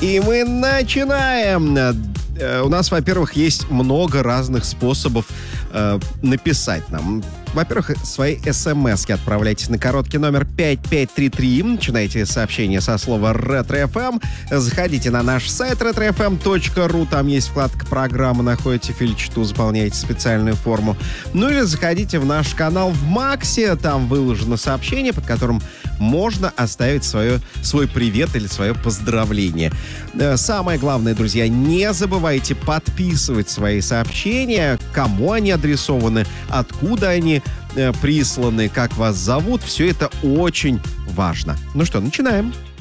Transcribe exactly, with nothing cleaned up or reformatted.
И мы начинаем. У нас, во-первых, есть много разных способов э, написать нам. Во-первых, свои смски отправляйте на короткий номер пять пять три три. Начинайте сообщение со слова «Ретро-ФМ». Заходите на наш сайт ретро эф эм точка ру. Там есть вкладка «Программы». Находите фильчату, заполняете специальную форму. Ну или заходите в наш канал в Максе. Там выложено сообщение, под которым можно оставить свое, свой привет или свое поздравление. Самое главное, друзья, не забывайте подписывать свои сообщения, кому они адресованы, откуда они присланы, как вас зовут. Все это очень важно. Ну что, начинаем.